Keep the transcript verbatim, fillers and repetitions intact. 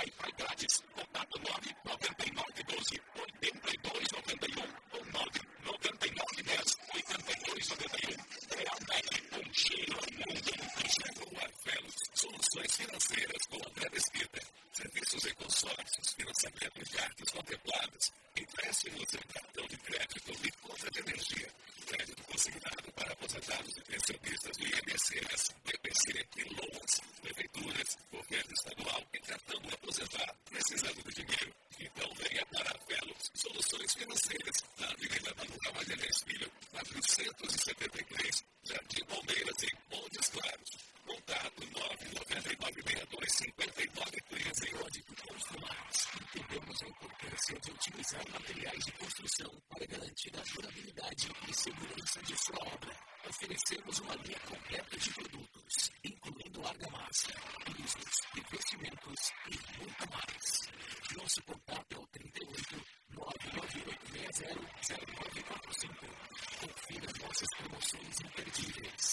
Wi-Fi grátis. Contato nove nove nove um dois oito dois nove um ou nove nove nove um zero oito dois nove um. Realmente um cheiro ao mundo. Chegou a Velos, soluções financeiras com André Mesquita. Serviços e consórcios, financiamento de artes contempladas, empréstimos em cartão de crédito e conta de energia. Crédito consignado para aposentados e pensionistas do I N S S, B P C e loas, prefeituras, governo estadual e cartão do aposentado. Precisando de dinheiro? Então venha para a Velos, soluções financeiras, na Avenida Manuel Magalhães Filho, quatrocentos e setenta e três, Jardim Palmeiras, em Montes Claros. Contato nove nove nove seis dois cinco nove três zero. Código Construmax. Entendemos a importância de utilizar materiais de construção para garantir a durabilidade e segurança de sua obra. Oferecemos uma linha completa de produtos, incluindo argamassa, pisos, revestimentos e muito mais. Nosso contato é o trinta e oito, nove nove oito seis zero, zero nove quatro cinco. Confira nossas promoções imperdíveis.